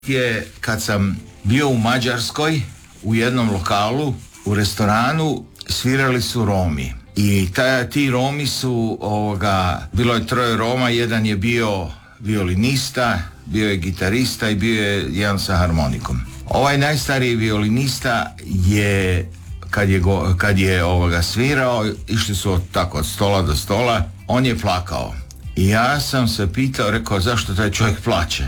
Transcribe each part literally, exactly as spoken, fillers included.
je kad sam bio u Mađarskoj u jednom lokalu, u restoranu, svirali su Romi. I taj, ti Romi su, ovoga, bilo je troje Roma, jedan je bio violinista, bio je gitarista i bio je jedan sa harmonikom. Ovaj najstariji violinista je, kad je, go, kad je ovoga svirao, išli su od, tako od stola do stola, on je plakao. I ja sam se pitao, rekao, zašto taj čovjek plače?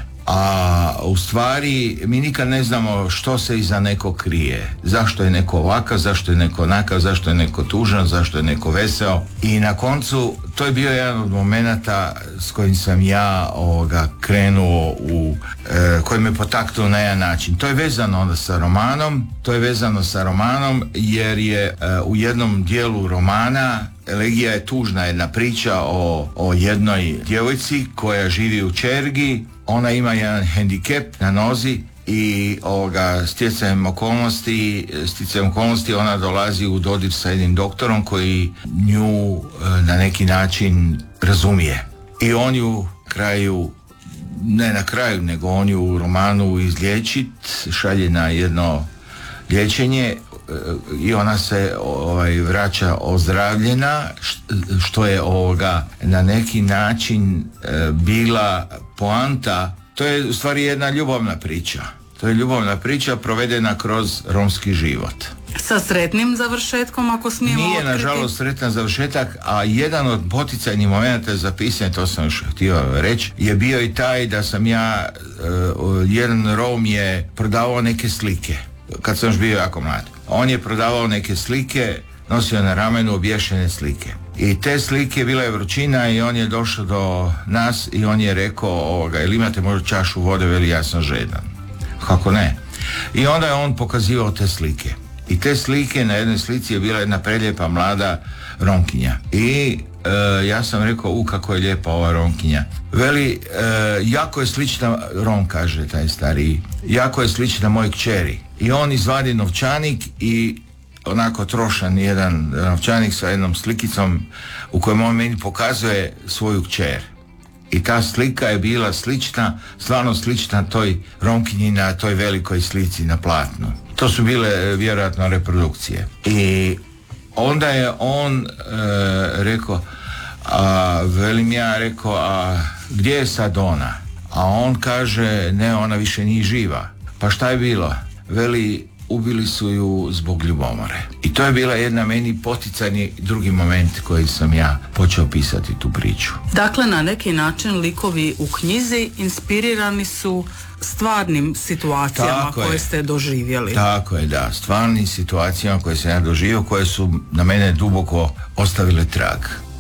A u stvari mi nikad ne znamo što se iza nekog krije. Zašto je neko ovakav, zašto je neko onakav, zašto je neko tužan, zašto je neko veseo. I na koncu to je bio jedan od momenata s kojim sam ja ovoga krenuo u, e, koji me potaknuo na jedan način. To je vezano onda sa romanom, to je vezano sa romanom jer je e, u jednom dijelu romana Elegija je tužna jedna priča o, o jednoj djevojci koja živi u Čergi. Ona ima jedan hendikep na nozi i ovoga, stjecajem okolnosti, stjecajem okolnosti ona dolazi u dodir sa jednim doktorom koji nju e, na neki način razumije. I on ju kraju, ne na kraju, nego on ju u romanu izliječit, šalje na jedno liječenje i ona se ovaj, vraća ozdravljena, što je ovoga na neki način e, bila poanta. To je u stvari jedna ljubavna priča. To je ljubavna priča provedena kroz romski život. Sa sretnim završetkom, ako smijemo Nije, otkriti? nažalost, sretan završetak, a jedan od poticajnih momenta za pisanje, to sam još htio reći, je bio i taj da sam ja, uh, jedan Rom je prodavao neke slike, kad sam još bio jako mlad. On je prodavao neke slike, nosio na ramenu obješene slike. I te slike, bila je vrućina i on je došao do nas i on je rekao, ovoga, jel imate možda čašu vode, veli ja sam žedan. Kako ne? I onda je on pokazivao te slike. I te slike, na jednoj slici je bila jedna prelijepa mlada Romkinja. I e, ja sam rekao, u kako je lijepa ova Romkinja. Veli, e, jako je slična, Rom kaže taj stariji, jako je slična moj kćeri. I on izvadi novčanik i onako trošan jedan novčanik sa jednom slikicom u kojem on meni pokazuje svoju kćer. I ta slika je bila slična, stvarno slična toj Romkinji na toj velikoj slici na platnu. To su bile vjerojatno reprodukcije. I onda je on e, rekao, a velim ja rekao, a gdje je sad ona? A on kaže, ne, ona više nije živa. Pa šta je bilo? Veli, ubili su ju zbog ljubomore. I to je bila jedna meni poticajni drugi moment koji sam ja počeo pisati tu priču. Dakle, na neki način likovi u knjizi inspirirani su stvarnim situacijama tako koje je. ste doživjeli. Tako je, da. Stvarnim situacijama koje sam ja doživio, koje su na mene duboko ostavile trag.